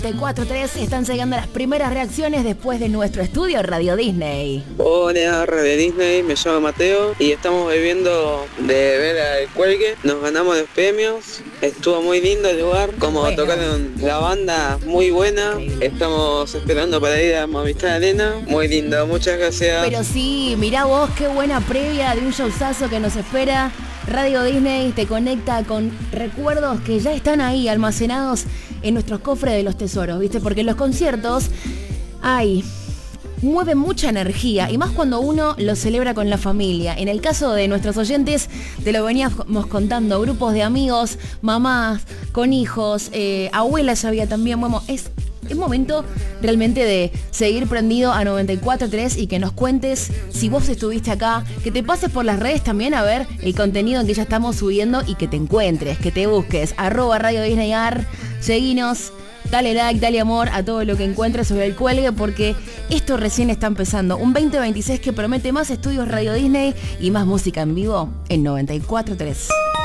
94.3 están llegando las primeras reacciones después de nuestro estudio Radio Disney. Hola, Radio Disney, me llamo Mateo y estamos viviendo de ver al Cuelgue. Nos ganamos los premios, estuvo muy lindo el lugar, como bueno, tocaron la banda, muy buena. Estamos esperando para ir a Movistar Arena, muy lindo, muchas gracias. Pero sí, mirá vos, qué buena previa de un showzazo que nos espera. Radio Disney te conecta con recuerdos que ya están ahí almacenados en nuestros cofres de los tesoros, ¿viste? Porque los conciertos, mueven mucha energía y más cuando uno lo celebra con la familia. En el caso de nuestros oyentes, te lo veníamos contando, grupos de amigos, mamás, con hijos, abuelas había también. Bueno, es momento realmente de seguir prendido a 94.3 y que nos cuentes si vos estuviste acá, que te pases por las redes también a ver el contenido que ya estamos subiendo y que te encuentres, que te busques, @Radio Disney Ar, seguinos, dale like, dale amor a todo lo que encuentres sobre el Cuelgue, porque esto recién está empezando. Un 2026 que promete más estudios Radio Disney y más música en vivo en 94.3.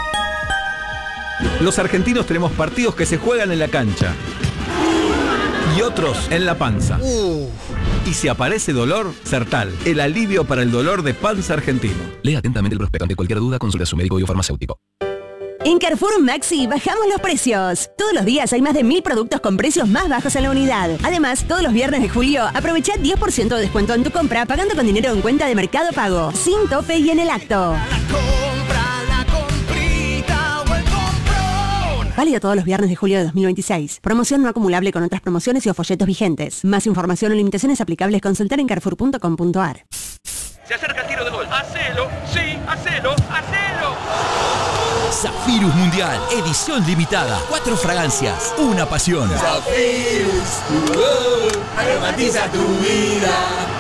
Los argentinos tenemos partidos que se juegan en la cancha y otros en la panza. Y si aparece dolor, Sertal, el alivio para el dolor de panza argentino. Lea atentamente el prospecto. Ante cualquier duda, consulte a su médico y o farmacéutico. En Carrefour Maxi bajamos los precios. Todos los días hay más de 1000 productos con precios más bajos en la unidad. Además, todos los viernes de julio, aprovecha 10% de descuento en tu compra pagando con dinero en cuenta de Mercado Pago, sin tope y en el acto. Válido todos los viernes de julio de 2026. Promoción no acumulable con otras promociones y o folletos vigentes. Más información o limitaciones aplicables consultar en carrefour.com.ar. Se acerca el tiro de gol. ¡Hacelo! ¡Sí! ¡Hacelo! ¡Hacelo! Zafirus Mundial, edición limitada. 4 fragancias, una pasión. Zafirus, aromatiza tu vida.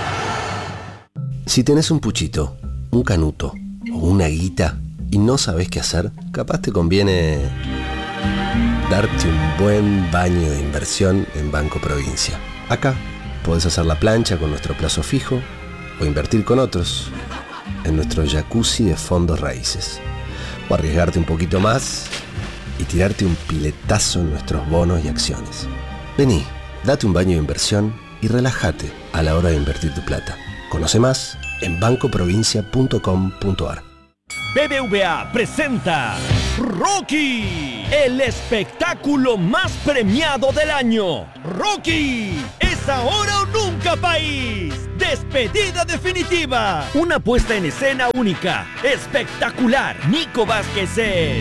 Si tenés un puchito, un canuto o una guita y no sabés qué hacer, capaz te conviene darte un buen baño de inversión en Banco Provincia. Acá podés hacer la plancha con nuestro plazo fijo o invertir con otros en nuestro jacuzzi de fondos raíces. O arriesgarte un poquito más y tirarte un piletazo en nuestros bonos y acciones. Vení, date un baño de inversión y relájate a la hora de invertir tu plata. Conoce más en bancoprovincia.com.ar. BBVA presenta Rocky, el espectáculo más premiado del año. Rocky, es ahora o nunca, país. Despedida definitiva. Una puesta en escena única, espectacular. Nico Vázquez es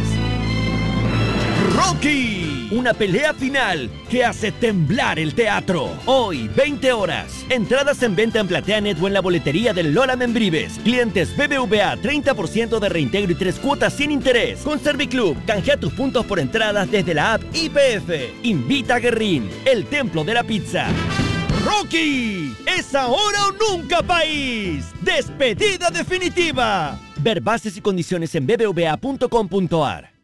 Rocky, una pelea final que hace temblar el teatro. Hoy, 20 horas. Entradas en venta en PlateaNet o en la boletería del Lola Membrives. Clientes BBVA, 30% de reintegro y 3 cuotas sin interés. Con Serviclub, canjea tus puntos por entradas desde la app IPF. Invita a Guerrín, el templo de la pizza. Rocky, es ahora o nunca, país. Despedida definitiva. Ver bases y condiciones en bbva.com.ar.